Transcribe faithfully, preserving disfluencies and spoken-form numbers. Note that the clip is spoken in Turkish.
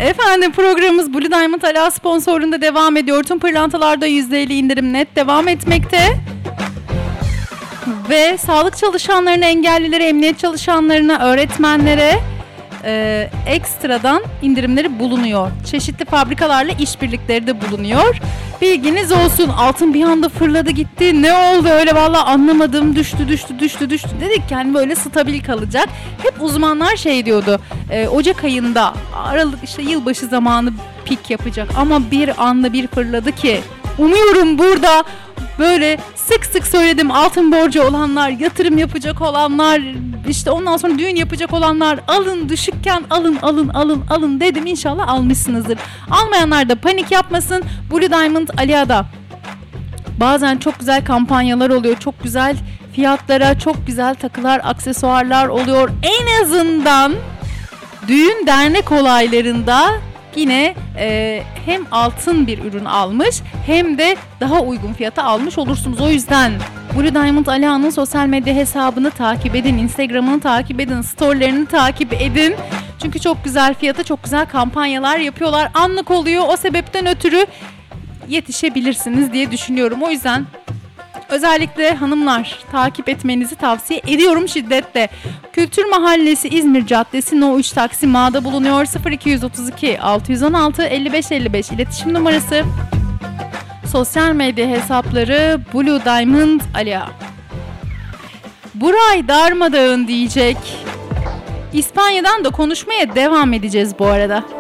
Efendim programımız Blue Diamond Ala sponsorluğunda devam ediyor. Tüm pırlantalarda yüzde elli indirim net devam etmekte. Ve sağlık çalışanlarına, engellilere, emniyet çalışanlarına, öğretmenlere e, ekstradan indirimleri bulunuyor. Çeşitli fabrikalarla işbirlikleri de bulunuyor. Bilginiz olsun. Altın bir anda fırladı gitti. Ne oldu öyle, vallahi anlamadım. Düştü düştü düştü düştü. Dedik yani böyle stabil kalacak. Hep uzmanlar şey diyordu. E, Ocak ayında Aralık işte yılbaşı zamanı pik yapacak. Ama bir anda bir fırladı ki. Umuyorum burada böyle sık sık söyledim, altın borcu olanlar, yatırım yapacak olanlar, işte ondan sonra düğün yapacak olanlar alın, düşükken alın alın alın alın dedim, inşallah almışsınızdır. Almayanlar da panik yapmasın. Blue Diamond Alia'da bazen çok güzel kampanyalar oluyor, çok güzel fiyatlara çok güzel takılar, aksesuarlar oluyor. En azından düğün dernek olaylarında yine e, hem altın bir ürün almış hem de daha uygun fiyata almış olursunuz. O yüzden Blue Diamond Alia'nın sosyal medya hesabını takip edin, Instagram'ını takip edin, storylerini takip edin. Çünkü çok güzel fiyata çok güzel kampanyalar yapıyorlar. Anlık oluyor, o sebepten ötürü yetişebilirsiniz diye düşünüyorum. O yüzden özellikle hanımlar takip etmenizi tavsiye ediyorum şiddetle. Kültür Mahallesi İzmir Caddesi No üç Taksim A'da bulunuyor. sıfır iki otuz iki altı yüz on altı elli beş elli beş iletişim numarası. Sosyal medya hesapları Blue Diamond Alia. Buray darmadağın diyecek. İspanya'dan da konuşmaya devam edeceğiz bu arada.